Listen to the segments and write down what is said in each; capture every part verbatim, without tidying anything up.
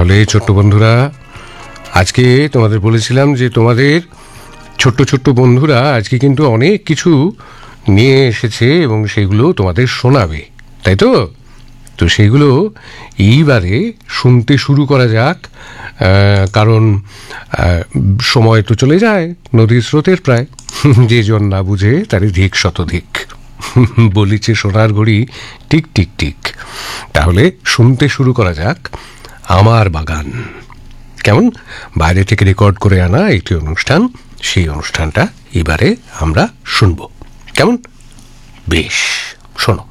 তাহলে ছোট্ট বন্ধুরা, আজকে তোমাদের বলেছিলাম যে তোমাদের ছোট্ট ছোট্ট বন্ধুরা আজকে কিন্তু অনেক কিছু নিয়ে এসেছে এবং সেগুলো তোমাদের শোনাবে, তাই তো? তো সেগুলো এইবারে শুনতে শুরু করা যাক, কারণ সময় তো চলে যায় নদীর স্রোতের প্রায়। যে জন না বুঝে তারই ধিক শতধিক, বলিছে সোনার ঘড়ি টিক টিক টিক। তাহলে শুনতে শুরু করা যাক আমার বাগান। কেমন? বাইরে থেকে রেকর্ড করে আনা একটি অনুষ্ঠান, সেই অনুষ্ঠানটা এবারে আমরা শুনব। কেমন? বেশ, শোনো।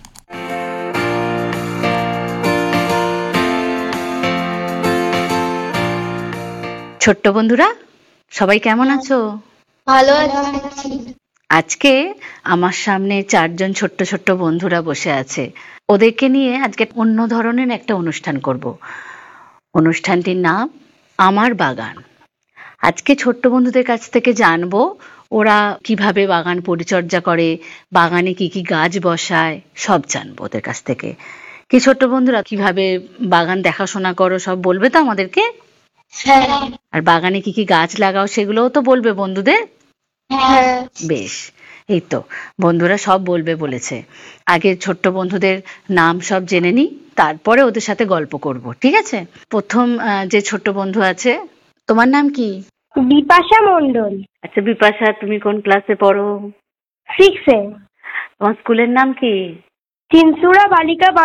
ছোট্ট বন্ধুরা, সবাই কেমন আছো? ভালো আছি। আজকে আমার সামনে চারজন ছোট্ট ছোট্ট বন্ধুরা বসে আছে। ওদেরকে নিয়ে আজকে অন্য ধরনের একটা অনুষ্ঠান করব। অনুষ্ঠানটির নাম আমার বাগান। আজকে ছোট্ট বন্ধুদের কাছ থেকে জানবো ওরা কিভাবে বাগান পরিচর্যা করে, বাগানে কি কি গাছ বসায়, সব জানবো ওদের কাছ থেকে। কি ছোট্ট বন্ধুরা, কিভাবে বাগান দেখাশোনা করো সব বলবে তো আমাদেরকে? হ্যাঁ। আর বাগানে কি কি গাছ লাগাও সেগুলোও তো বলবে বন্ধুদের? হ্যাঁ। বেশ, এই তো বন্ধুরা সব বলবে বলেছে। আগে ছোট্ট বন্ধুদের নাম সব জেনে নিই, তারপরে ওদের সাথে গল্প করব, ঠিক আছে? প্রথম যে ছোট্ট বন্ধু আছে, তোমার নাম কি? বিপাশা মণ্ডল। আচ্ছা বিপাশা, তুমি কোন ক্লাসে পড়ো? সিক্সে। তোমার স্কুলের নাম কি? চিনসুরা বালিকা